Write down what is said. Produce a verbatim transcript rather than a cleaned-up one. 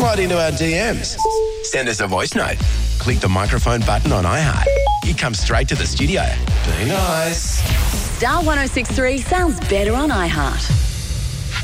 slide into our D Ms. Send us a voice note. Click the microphone button on iHeart. You come straight to the studio. Be nice. Star one oh six three sounds better on iHeart.